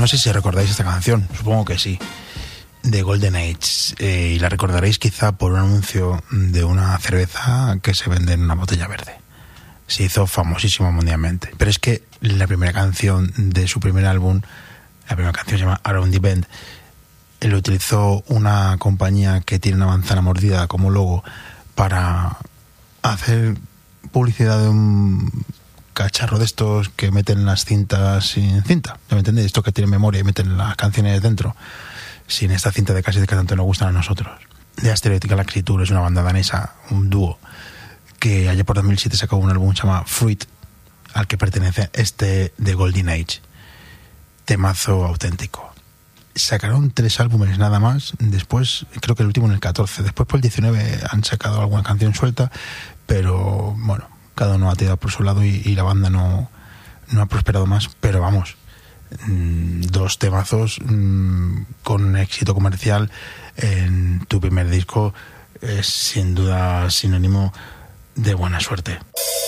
No sé si recordáis esta canción, supongo que sí, de Golden Age, y la recordaréis quizá por un anuncio de una cerveza que se vende en una botella verde. Se hizo famosísimo mundialmente. Pero es que la primera canción de su primer álbum, la primera canción se llama Around the Bend, lo utilizó una compañía que tiene una manzana mordida como logo para hacer publicidad de un cacharro de estos que meten las cintas sin cinta. ¿Me entendéis? Esto que tiene memoria y meten las canciones dentro, sin esta cinta de cassette que tanto nos gustan a nosotros. The Stereotypical Architecture es una banda danesa, un dúo, que allá por 2007 sacó un álbum que se llama Fruit, al que pertenece este de Golden Age. Temazo auténtico. Sacaron 3 álbumes nada más, después creo que el último en el 14, después por el 19 han sacado alguna canción suelta, pero bueno, cada uno ha tirado por su lado y la banda no ha prosperado más, pero vamos, 2 temazos con éxito comercial en tu primer disco es sin duda sinónimo de buena suerte.